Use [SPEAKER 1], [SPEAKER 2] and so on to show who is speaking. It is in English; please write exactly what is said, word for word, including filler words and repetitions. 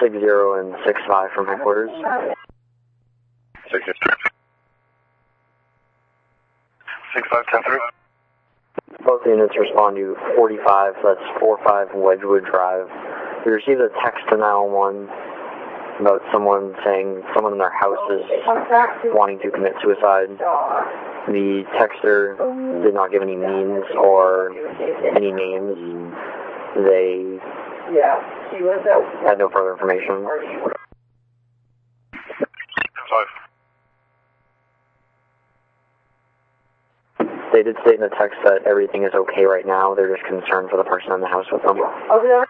[SPEAKER 1] six zero and six five from headquarters.
[SPEAKER 2] Six zero. Six five ten through.
[SPEAKER 1] Both units respond to forty-five, so that's four five Wedgewood Drive. We received a text to nine one one about someone saying someone in their house is wanting to commit suicide. The texter did not give any means or any names. They had no further information.
[SPEAKER 2] Five.
[SPEAKER 1] They did state in the text that everything is okay right now. They're just concerned for the person in the house with them.
[SPEAKER 3] Okay.